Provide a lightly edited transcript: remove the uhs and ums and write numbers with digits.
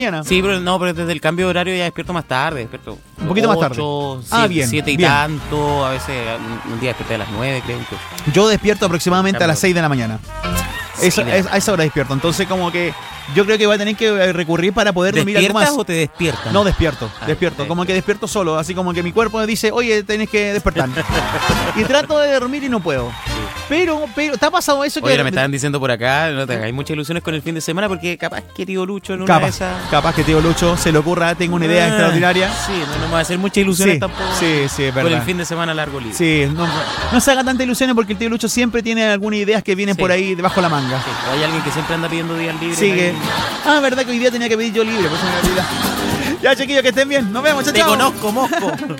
mañana. Sí, pero desde el cambio de horario ya despierto más tarde. Despierto Un poquito más tarde. 7, 7 y bien. tanto. A veces un día desperté a las 9, creo. Yo despierto aproximadamente a las 6 de la mañana. Sí, A esa hora despierto. Entonces como que yo creo que voy a tener que recurrir para poder dormir algo más. ¿Despiertas o te despiertan? No, despierto. Perfecto. Como que despierto solo. Así como que mi cuerpo me dice, oye, tenés que despertar. Y trato de dormir y no puedo. Pero, ¿te ha pasado eso? Oye, me estaban diciendo por acá, no te hagáis muchas ilusiones con el fin de semana porque capaz que tío Lucho en una de esas... Capaz que tío Lucho se le ocurra, tengo una idea extraordinaria. Sí, no me va a hacer muchas ilusiones tampoco. Sí, es verdad. Con el fin de semana largo libre. Sí, no se haga tantas ilusiones porque el tío Lucho siempre tiene algunas ideas que vienen por ahí debajo de la manga. Sí, hay alguien que siempre anda pidiendo días libres. Sí, verdad que hoy día tenía que pedir yo libre, por eso me olvidé. Ya, chiquillos, que estén bien. Nos vemos, chao. Te conozco, Mosco.